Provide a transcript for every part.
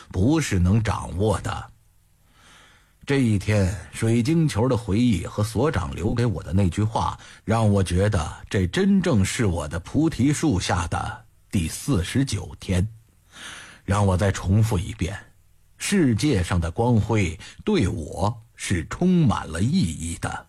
不是能掌握的。这一天，水晶球的回忆和所长留给我的那句话，让我觉得这真正是我的菩提树下的第49天。让我再重复一遍，世界上的光辉对我是充满了意义的。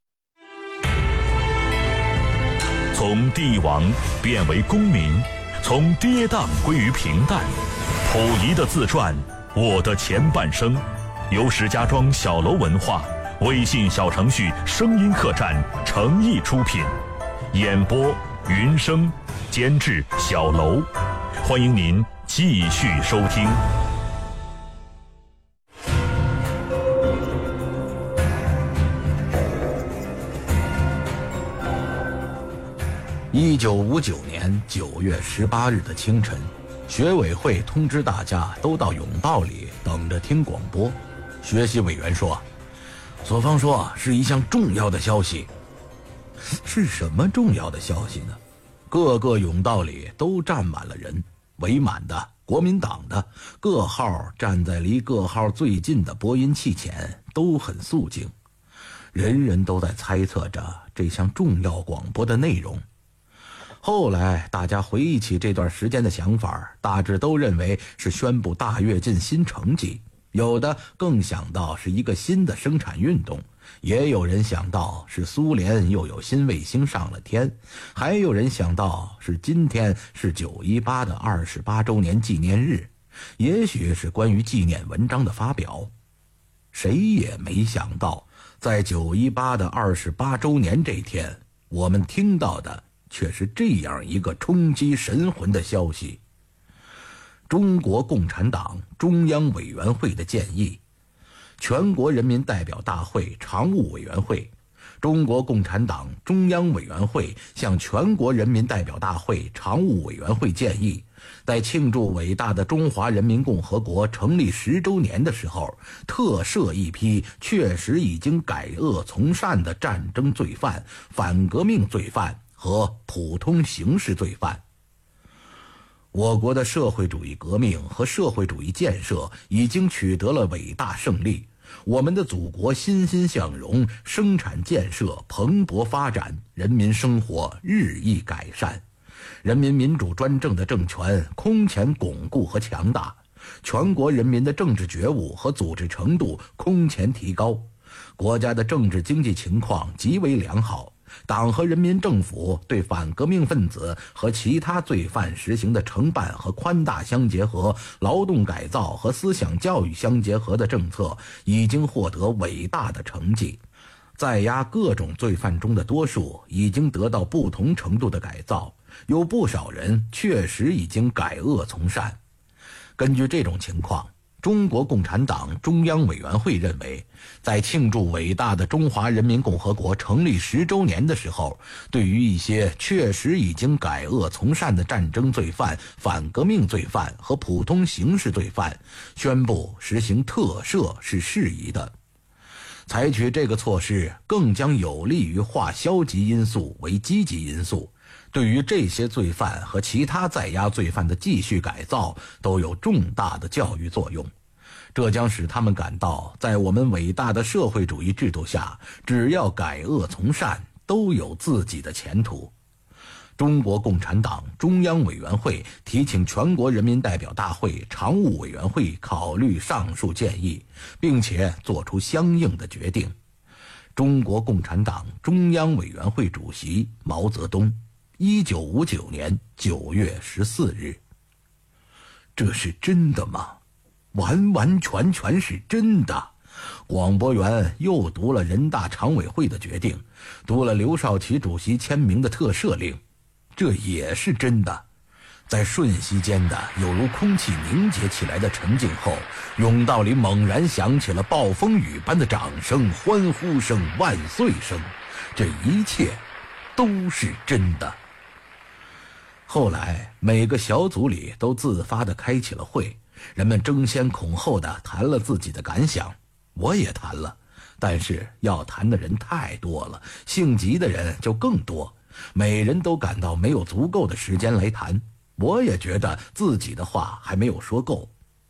从帝王变为公民，从跌宕归于平淡。溥仪的自传《我的前半生》，由石家庄小楼文化微信小程序声音客栈诚意出品，演播云生，监制小楼。欢迎您继续收听。 1959年9月18日的清晨，学委会通知大家都到甬道里等着听广播。学习委员说，所方说是一项重要的消息。是什么重要的消息呢？各个甬道里都站满了人，伪满的、国民党的，各号站在离各号最近的播音器前，都很肃静。人人都在猜测着这项重要广播的内容。后来大家回忆起这段时间的想法，大致都认为是宣布大跃进新成绩，有的更想到是一个新的生产运动，也有人想到是苏联又有新卫星上了天，还有人想到是今天是918的28周年纪念日，也许是关于纪念文章的发表。谁也没想到，在918的28周年这天，我们听到的却是这样一个冲击神魂的消息：中国共产党中央委员会的建议，全国人民代表大会常务委员会，中国共产党中央委员会向全国人民代表大会常务委员会建议，在庆祝伟大的中华人民共和国成立10周年的时候，特赦一批确实已经改恶从善的战争罪犯、反革命罪犯和普通刑事罪犯。我国的社会主义革命和社会主义建设已经取得了伟大胜利，我们的祖国欣欣向荣，生产建设蓬勃发展，人民生活日益改善，人民民主专政的政权空前巩固和强大，全国人民的政治觉悟和组织程度空前提高，国家的政治经济情况极为良好，党和人民政府对反革命分子和其他罪犯实行的惩办和宽大相结合、劳动改造和思想教育相结合的政策已经获得伟大的成绩。在押各种罪犯中的多数已经得到不同程度的改造，有不少人确实已经改恶从善。根据这种情况，中国共产党中央委员会认为，在庆祝伟大的中华人民共和国成立10周年的时候，对于一些确实已经改恶从善的战争罪犯、反革命罪犯和普通刑事罪犯，宣布实行特赦是适宜的。采取这个措施更将有利于化消极因素为积极因素，对于这些罪犯和其他在押罪犯的继续改造都有重大的教育作用，这将使他们感到在我们伟大的社会主义制度下，只要改恶从善都有自己的前途。中国共产党中央委员会提请全国人民代表大会常务委员会考虑上述建议，并且作出相应的决定。中国共产党中央委员会主席毛泽东，1959年9月14日。这是真的吗？完完全全是真的。广播员又读了人大常委会的决定，读了刘少奇主席签名的特赦令，这也是真的。在瞬息间的有如空气凝结起来的沉静后，甬道里猛然响起了暴风雨般的掌声、欢呼声、万岁声，这一切都是真的。后来每个小组里都自发地开起了会，人们争先恐后地谈了自己的感想，我也谈了，但是要谈的人太多了，性急的人就更多，每人都感到没有足够的时间来谈。我也觉得自己的话还没有说够，